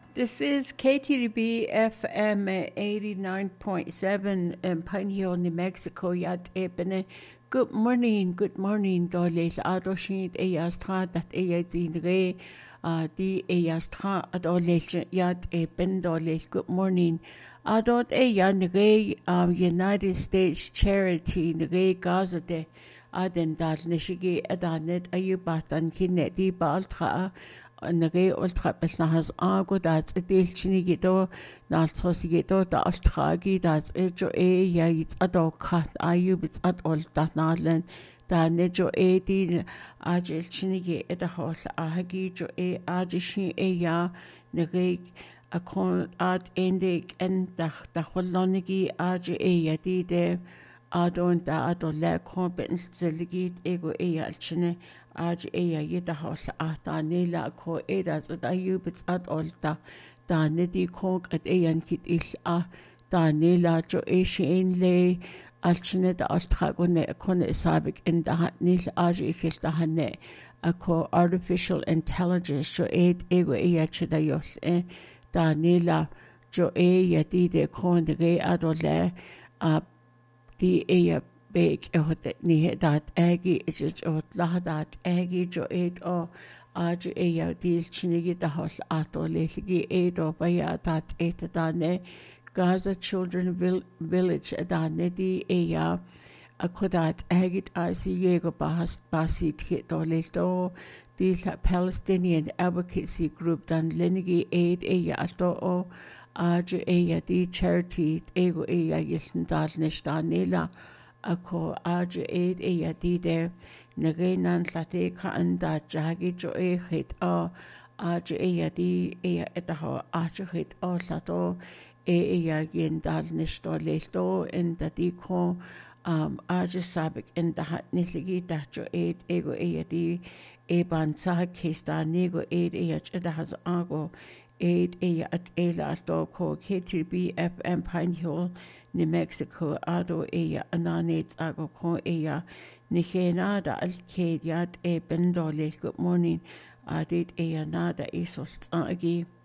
This is KTRB FM 89.7 in Pine Hill, New Mexico. Yat ebene. Good morning, Dolly. Adoshin Eyastra that Eyadin Re. The Eyastra Adolescent Yat Eben Dolly. Good morning. Adot Eyan Re. United States Charity Re Gaza de Aden Dal Nishigi Adanet Ayubatan Kineti Baltra. Nage ultrapes nahas ago that's a delchinigito, naltosigito, the altragi, that's ejo ya it's a dog cat, ayub it's at all that nadlen, that nejo di agil chinigi at the hall, ahagi jo agishin ya, nage a con at endig and the holonigi agi ya di de. Adon da adole kompet zeligit ego alchine aj yida hos ata nila ko edas da yubits at olta da nedi konk at kit is da nila jo shin le alchine da altragone kon sabik in da hat nil aj ikil da hanne ako artificial intelligence jo ego chida yos da nila jo yadi de kon de adole the big ni that agi is that agi jo o aju deal chinigi the house ato legi o baya that dane Gaza Children Village dane di akodat agit yego bahas basit hit lesto the Palestinian advocacy group dan lenigi aid ato o Aju di charity ego yisndal nishtanila ako aju di de nagenan late kaanda jagi jo hit aju di etaho aju hit lato yendal nishtolesto in the diko aju sabik in the hat nisligi dacho ego di ban sahak kista nego has ago at doko K3B FM Pine Hill, New Mexico, ado ananets ago ko nada alkediat bendoles. Good morning, adit nada isolt agi.